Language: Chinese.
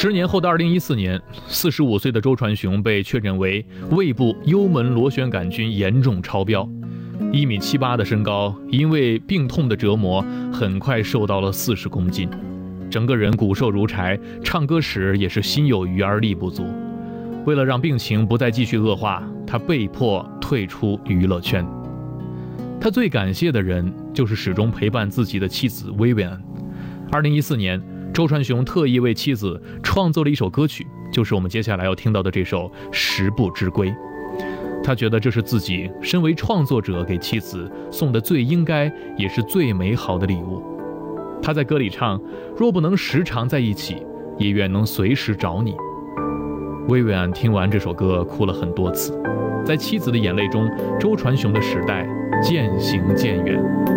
10年后的2014年，45岁的周传雄被确诊为胃部幽门螺旋杆菌严重超标，1.78米的身高，因为病痛的折磨，很快瘦到了40公斤，整个人骨瘦如柴，唱歌时也是心有余而力不足。为了让病情不再继续恶化，他被迫退出娱乐圈。他最感谢的人就是始终陪伴自己的妻子薇薇安。2014年，周传雄特意为妻子创作了一首歌曲，就是我们接下来要听到的这首《十步之归》。他觉得这是自己身为创作者给妻子送的最应该也是最美好的礼物。他在歌里唱：若不能时常在一起，也愿能随时找你。薇薇安听完这首歌哭了很多次，在妻子的眼泪中，周传雄的时代渐行渐远。